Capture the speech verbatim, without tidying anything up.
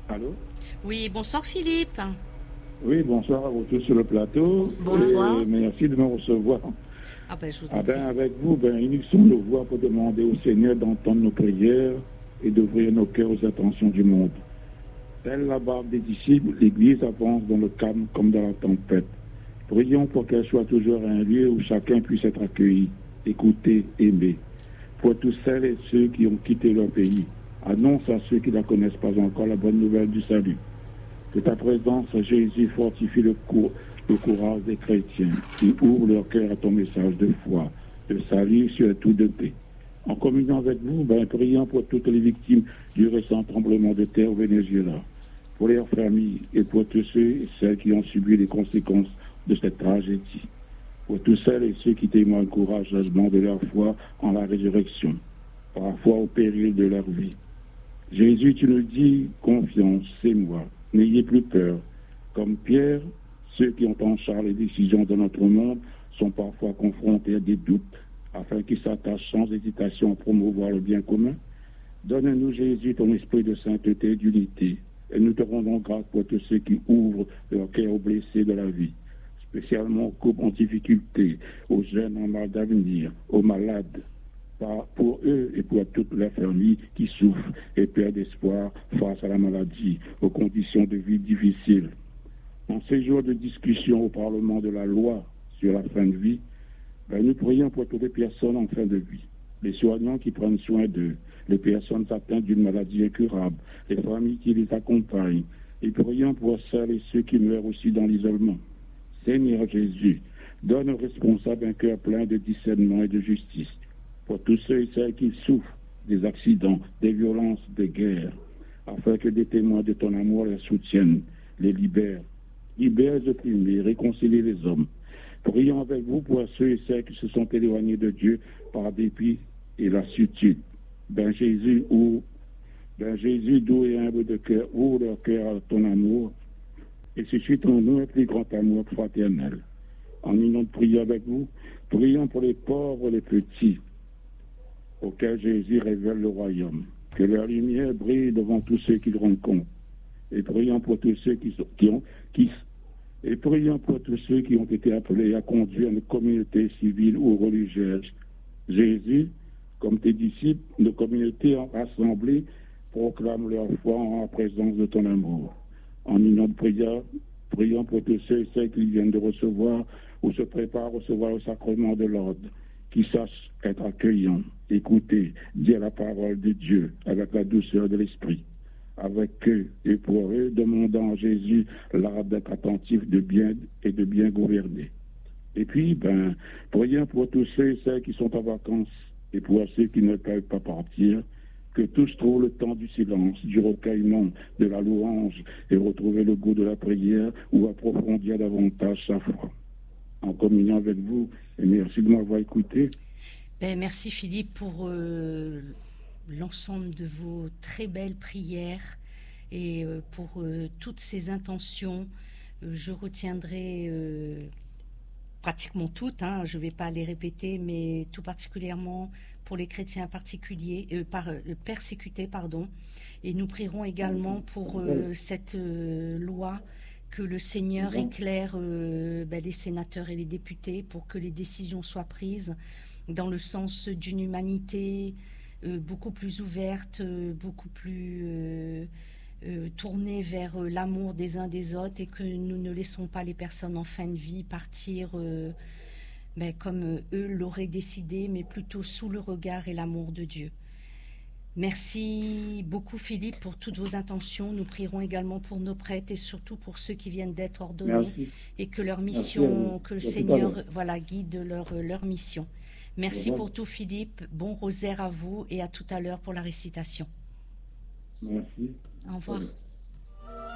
Allô? Oui, bonsoir Philippe. Oui, bonsoir à vous tous sur le plateau. Bonsoir. Et merci de me recevoir. Ah ben, je vous Ah en ben, prie. avec vous, ben, unissons nos voix pour demander au Seigneur d'entendre nos prières et d'ouvrir nos cœurs aux intentions du monde. Telle la barque des disciples, l'Église avance dans le calme comme dans la tempête. Prions pour qu'elle soit toujours un lieu où chacun puisse être accueilli, écouté, aimé. Pour tous celles et ceux qui ont quitté leur pays, annonce à ceux qui ne la connaissent pas encore la bonne nouvelle du salut. Que ta présence, Jésus, fortifie le, cou- le courage des chrétiens qui ouvrent leur cœur à ton message de foi, de salut, surtout de paix. En communion avec vous, ben, prions pour toutes les victimes du récent tremblement de terre au Venezuela, pour leurs familles et pour tous ceux et celles qui ont subi les conséquences de cette tragédie, pour tous celles et ceux qui témoignent courageusement de leur foi en la résurrection, parfois au péril de leur vie. Jésus, tu nous dis, confiance, c'est moi. N'ayez plus peur. Comme Pierre, ceux qui ont en charge les décisions de notre monde sont parfois confrontés à des doutes, afin qu'ils s'attachent sans hésitation à promouvoir le bien commun. Donne-nous, Jésus, ton esprit de sainteté et d'unité, et nous te rendons grâce pour tous ceux qui ouvrent leur cœur aux blessés de la vie, spécialement aux couples en difficulté, aux jeunes en mal d'avenir, aux malades, pour eux et pour toute la famille qui souffre et perd espoir face à la maladie, aux conditions de vie difficiles. En ces jours de discussion au Parlement de la loi sur la fin de vie, ben nous prions pour toutes les personnes en fin de vie, les soignants qui prennent soin d'eux, les personnes atteintes d'une maladie incurable, les familles qui les accompagnent, et prions pour celles et ceux qui meurent aussi dans l'isolement. Seigneur Jésus, donne aux responsables un cœur plein de discernement et de justice, pour tous ceux et celles qui souffrent des accidents, des violences, des guerres, afin que des témoins de ton amour les soutiennent, les libèrent, libèrent les opprimés, réconcilient les hommes. Prions avec vous pour ceux et celles qui se sont éloignés de Dieu par dépit et lassitude. Ben Jésus, ouvre, ben Jésus, doux et humble de cœur, ouvre leur cœur à ton amour et suscite en nous un plus grand amour fraternel. En union de prier avec vous, prions pour les pauvres et les petits, auquel Jésus révèle le royaume. Que leur lumière brille devant tous ceux qui le rencontrent. Et prions pour tous ceux qui, sont, qui ont qui, et prions pour tous ceux qui ont été appelés à conduire une communauté civile ou religieuse. Jésus, comme tes disciples, nos communautés rassemblées proclament leur foi en la présence de ton amour. En union de prière, prions pour tous ceux et celles qui viennent de recevoir ou se préparent à recevoir le sacrement de l'ordre, qui sachent être accueillants, écouter, dire la parole de Dieu avec la douceur de l'esprit. Avec eux et pour eux, demandant à Jésus l'art d'être attentif de bien et de bien gouverner. Et puis, ben, prions pour tous ceux et celles qui sont en vacances et pour ceux qui ne peuvent pas partir, que tous trouvent le temps du silence, du recueillement, de la louange et retrouver le goût de la prière ou approfondir davantage sa foi. En communion avec vous, et merci de m'avoir écouté. Ben, merci Philippe pour euh, l'ensemble de vos très belles prières et euh, pour euh, toutes ces intentions. Euh, je retiendrai euh, pratiquement toutes, hein, je ne vais pas les répéter, mais tout particulièrement pour les chrétiens particuliers, euh, par, euh, persécutés, pardon. Et nous prierons également pour euh, cette euh, loi, que le Seigneur éclaire euh, ben, les sénateurs et les députés pour que les décisions soient prises dans le sens d'une humanité euh, beaucoup plus ouverte, euh, beaucoup plus euh, euh, tournée vers euh, l'amour des uns des autres, et que nous ne laissons pas les personnes en fin de vie partir euh, ben, comme euh, eux l'auraient décidé, mais plutôt sous le regard et l'amour de Dieu. Merci beaucoup Philippe pour toutes vos intentions. Nous prierons également pour nos prêtres et surtout pour ceux qui viennent d'être ordonnés. Merci. Et que leur mission, que le Seigneur voilà, guide leur, leur mission. Merci pour tout Philippe, bon rosaire à vous et à tout à l'heure pour la récitation. Merci. Au revoir.